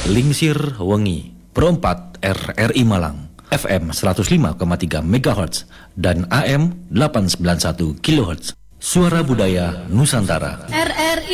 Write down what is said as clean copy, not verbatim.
Lingsir Wengi, Pro 4 RRI Malang, FM 105,3 MHz dan AM 891 kHz. Suara Budaya Nusantara. RRI